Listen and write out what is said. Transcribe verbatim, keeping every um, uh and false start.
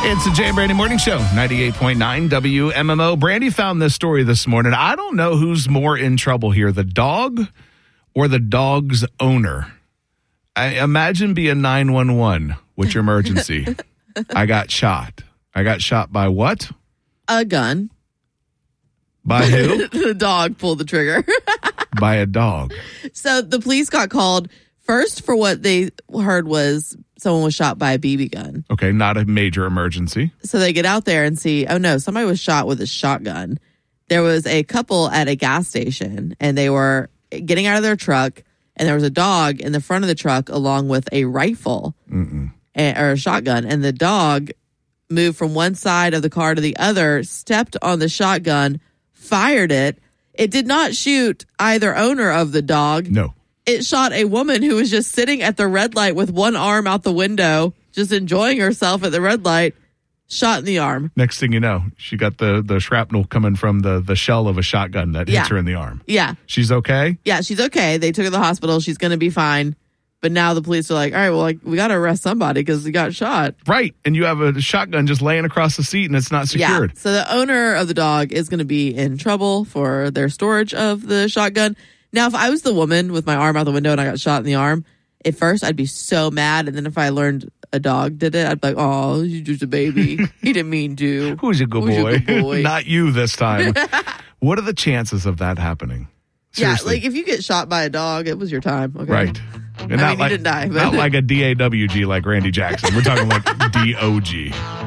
It's the Jay and Brandy Morning Show, ninety-eight point nine W M M O. Brandy found this story this morning. I don't know who's more in trouble here, the dog or the dog's owner. I imagine being nine one one. What's your emergency? I got shot. I got shot by what? A gun. By who? The dog pulled the trigger. By a dog. So the police got called first for what they heard was someone was shot by a B B gun. Okay, not a major emergency. So they get out there and see, oh no, somebody was shot with a shotgun. There was a couple at a gas station and they were getting out of their truck and there was a dog in the front of the truck along with a rifle and, or a shotgun. And the dog moved from one side of the car to the other, stepped on the shotgun, fired it. It did not shoot either owner of the dog. No. It shot a woman who was just sitting at the red light with one arm out the window, just enjoying herself at the red light, shot in the arm. Next thing you know, she got the, the shrapnel coming from the, the shell of a shotgun that hits Yeah. her in the arm. Yeah. She's okay? Yeah, she's okay. They took her to the hospital. She's going to be fine. But now the police are like, all right, well, like, we got to arrest somebody because he got shot. Right. And you have a shotgun just laying across the seat and it's not secured. Yeah. So the owner of the dog is going to be in trouble for their storage of the shotgun. Now, if I was the woman with my arm out the window and I got shot in the arm, at first I'd be so mad. And then if I learned a dog did it, I'd be like, oh, you're just a baby. He didn't mean to. Who's a good Who's boy? your good boy? Not you this time. What are the chances of that happening? Seriously. Yeah, like if you get shot by a dog, it was your time. Okay. Right. And I not mean, like, you didn't die. But Not like a D A W G like Randy Jackson. We're talking like D O G.